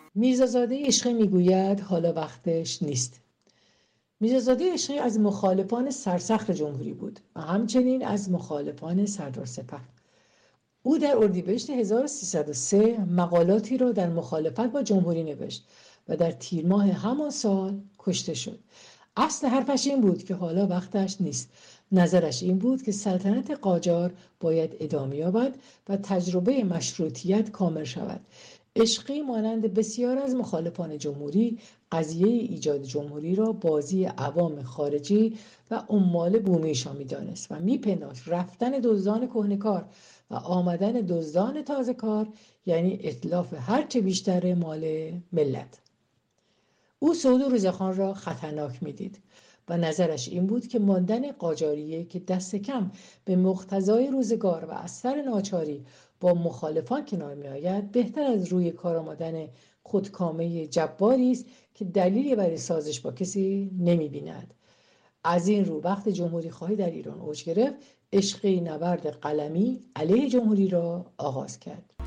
میرزازاده عشقی میگوید حالا وقتش نیست. میرزازاده عشقی از مخالفان سرسخت جمهوری بود و همچنین از مخالفان سردار سپه. او در اردیبهشت 1303 مقالاتی را در مخالفت با جمهوری نوشت و در تیر ماه همان سال کشته شد. اصل حرفش این بود که حالا وقتش نیست. نظرش این بود که سلطنت قاجار باید ادامه یابد و تجربه مشروطیت کامل شود. عشقی مانند بسیار از مخالفان جمهوری قضیه ایجاد جمهوری را بازی عوام خارجی و عمال بومیشان می‌دانست و می‌پنداشت رفتن دزدان کهنه‌کار و آمدن دزدان تازه کار یعنی اتلاف هرچه بیشتر مال ملت. او سعود رضاخان را خطرناک میدید و نظرش این بود که ماندن قاجاریه که دست کم به مقتضای روزگار و از سر ناچاری با مخالفان کنار می آید بهتر از روی کار آمدن خودکامه جباری است که دلیلی برای سازش با کسی نمی بیند. از این رو وقت جمهوری خواهی در ایران اوج گرفت، عشقی نبرد قلمی علیه جمهوری را آغاز کرد.